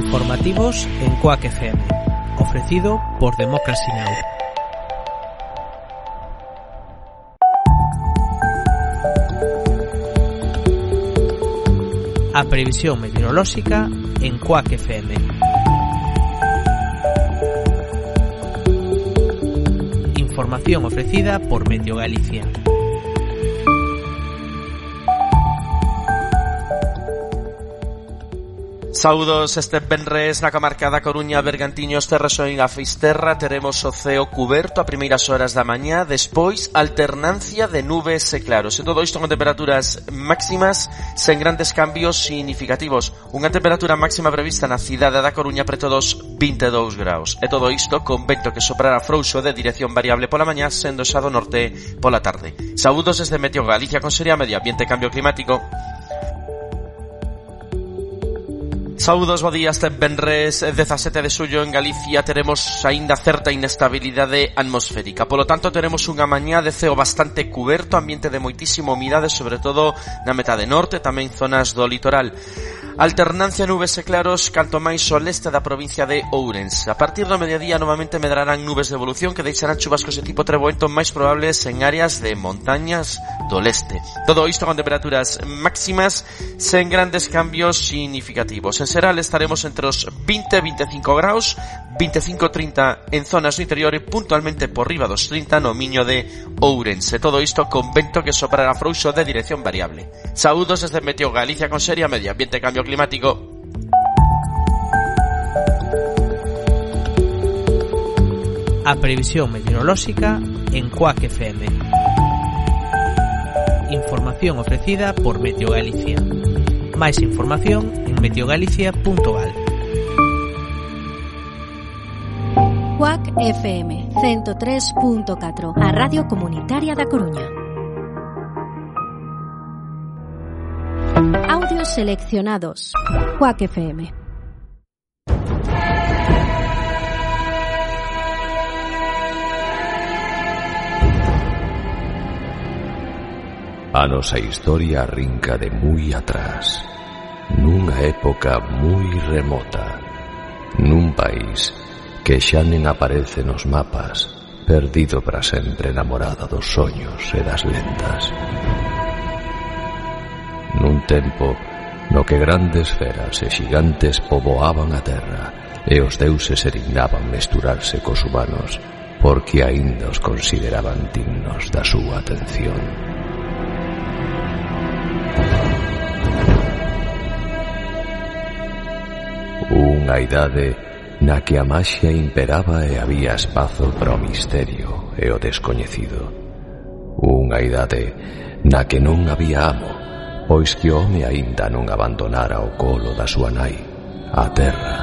Informativos en Quack FM, ofrecido por Democracy Now! A previsión meteorolóxica en Quack FM. Información ofrecida por Meteo Galicia. Saúdos, este venres na comarca da Coruña, Bergantiños, Terrasoín a Fisterra teremos o ceo cuberto a primeiras horas da mañá, despois alternancia de nubes e claros. E todo isto con temperaturas máximas sen grandes cambios significativos. Unha temperatura máxima prevista na cidade da Coruña preto dos 22 graus. E todo isto con vento que soprará frouxo de dirección variable pola mañá, sendo xa do norte pola tarde. Saúdos desde Meteo Galicia con Sería Medio Ambiente e Cambio Climático. Saúdos, bo día, este venres 17 de xullo en Galicia teremos aínda certa inestabilidade atmosférica. Polo tanto, teremos unha mañá de ceo bastante cuberto, ambiente de moitísima humidade, sobre todo na metade norte, tamén zonas do litoral. Alternancia nubes e claros canto máis ao leste da provincia de Ourense. A partir do mediodía novamente medrarán nubes de evolución que deixarán chubascos de tipo treboento máis probables en áreas de montañas do leste. Todo isto con temperaturas máximas sen grandes cambios significativos. En Seral estaremos entre os 20 e 25 graus, 25-30 en zonas do interior e puntualmente por riba dos 30 no miño de Ourense. Todo isto con vento que soprará frouxo de dirección variable. Saúdos desde Meteo Galicia con Sería Medio Ambiente e Cambio Climático. A previsión meteorolóxica en Quack FM. Información ofrecida por Meteo Galicia. Máis información en meteogalicia.gal. Quack FM 103.4, a Radio Comunitaria da Coruña. Audios seleccionados. Quack FM. A nosa historia arrinca de moi atrás, nunha época moi remota, nun país que xa nen aparece nos mapas, perdido para sempre na morada dos soños e das lendas. Nun tempo no que grandes feras e xigantes poboaban a terra e os deuses se dignaban mesturarse cos humanos porque aínda os consideraban dignos da súa atención. Unha idade na que a maxia imperaba e había espazo para o misterio e o descoñecido. Unha idade na que non había amo, pois que o home aínda non abandonara o colo da súa nai, a terra.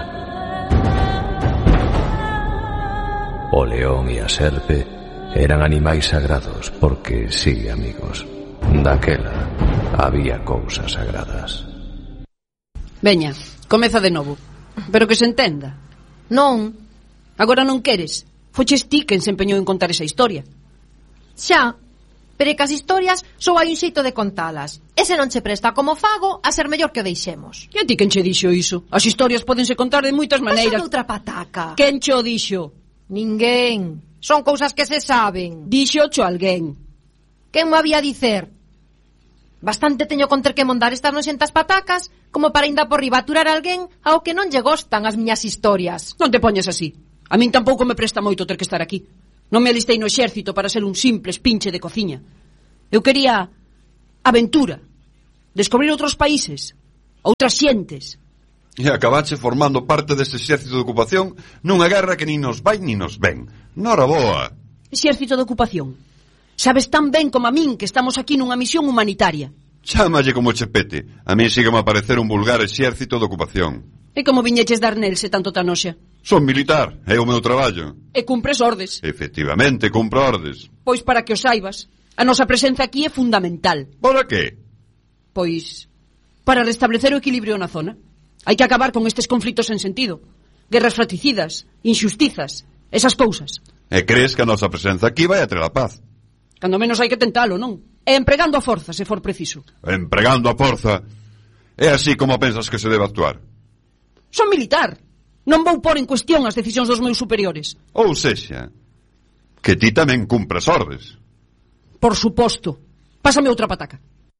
O león e a serpe eran animais sagrados porque, sí, amigos, daquela había cousas sagradas. Veña, comeza de novo. Pero que se entenda. Non. Agora non queres. Foches ti quen se empeñou en contar esa historia. Xa, pero é que as historias só hai un xeito de contalas. E se non che presta como fago, a ser mellor que o deixemos. E a ti quen che dixo iso? As historias pódense contar de moitas maneiras. Pasa outra pataca. Quen che o dixo? Ninguén. Son cousas que se saben. Dixo cho alguén. Quen me había dicer? Bastante teño con ter que mondar estas noxentas patacas como para ainda por riba aturar a alguén ao que non lle gostan as miñas historias. Non te poñas así. A min tampouco me presta moito ter que estar aquí. Non me alistei no exército para ser un simple espinche de cociña. Eu quería aventura, descubrir outros países, outras xentes. E acabache formando parte deste exército de ocupación nunha guerra que nin nos vai nin nos ven. Nora boa. Exército de ocupación. Sabes tan ben como a min que estamos aquí nunha misión humanitaria. Chámalle como chepete. A min sígueme a parecer un vulgar exército de ocupación. E como viñeches dar nel se tanto tan oxa? Son militar, é o meu traballo. E cumpres ordes. Efectivamente, cumpro ordes. Pois para que o saibas, a nosa presenza aquí é fundamental. Para que? Pois para restablecer o equilibrio na zona. Hai que acabar con estes conflitos sen sentido. Guerras fratricidas, injustizas, esas cousas. E crees que a nosa presenza aquí vai a traer a paz? Cando menos hai que tentalo, non? E empregando a forza, se for preciso. Empregando a forza? É así como pensas que se debe actuar? Son militar. Non vou pôr en cuestión as decisións dos meus superiores. Ou sexa, que ti tamén cumpras ordes. Por suposto. Pásame outra pataca.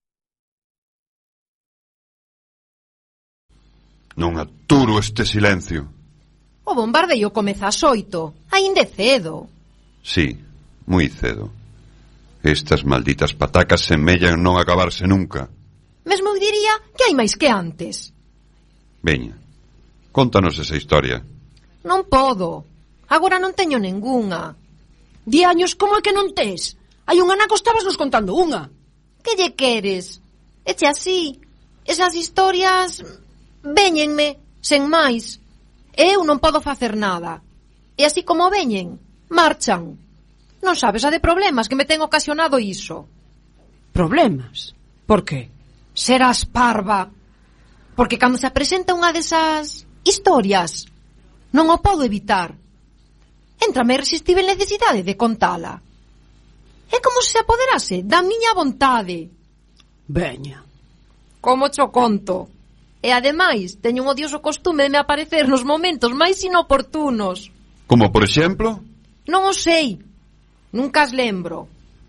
Non aturo este silencio. O bombardeio comeza ás 8. Aínda é cedo. Sí, moi cedo. Estas malditas patacas semellan non acabarse nunca. Mesmo eu diría que hai máis que antes. Veña, contanos esa historia. Non podo. Agora non teño ningunha. Diaños, como é que non tes? Hai un anaco estabas nos contando unha. Que lle queres? Eche así. Esas historias véñenme, sen máis. Eu non podo facer nada. E así como veñen, marchan. Non sabes a de problemas que me ten ocasionado iso. Problemas? Por qué? Serás parva. Porque cando se presenta unha desas historias, non o podo evitar. Éntrame a irresistible necesidade de contala. É como se apoderase da miña vontade. Veña. Como cho conto. E ademais, teño un odioso costume de me aparecer nos momentos máis inoportunos. Como por exemplo? Non o sei. Nunca as lembro.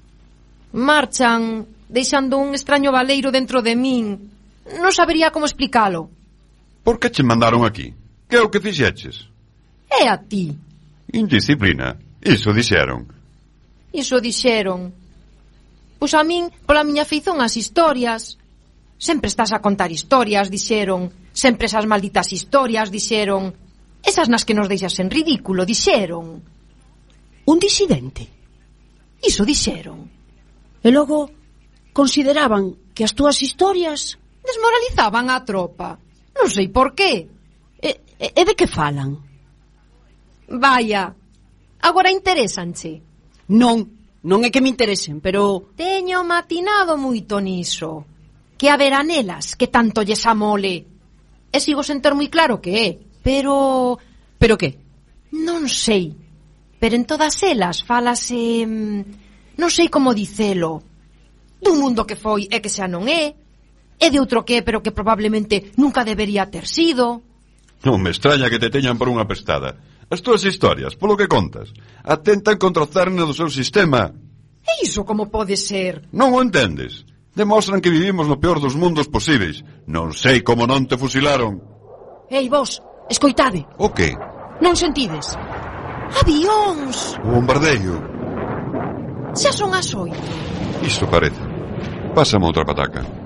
Marchan, deixando un extraño baleiro dentro de min. Non sabería como explicalo. Por que che mandaron aquí? Que é o que fixeches? É a ti. Indisciplina. Iso dixeron. Iso dixeron. Pois a min, pola miña feizón as historias. Sempre estás a contar historias, dixeron. Sempre esas malditas historias, dixeron. Esas nas que nos deixas en ridículo, dixeron. Un disidente? Iso dixeron. E logo consideraban que as túas historias desmoralizaban a tropa. Non sei por qué. E de que falan? Vaya, agora interésanche. Non é que me interesen, pero... Teño matinado moito niso. Que haberá nelas que tanto lles amole. E sigo sen ter moi claro que é, pero... Pero que? Non sei. Pero en todas elas falase... Non sei como dicelo. Dun mundo que foi e que xa non é. E de outro que é, pero que probablemente nunca debería ter sido. Non me extraña que te teñan por unha pestada. As túas historias, polo que contas, atentan contra o cerne do seu sistema. E iso como pode ser? Non o entendes? Demostran que vivimos no peor dos mundos posíveis. Non sei como non te fusilaron. Ei, vos, escoitade. O que? Non sentides? Avións! O bombardeio. Xa son as 8. Iso parece. Pásame outra pataca.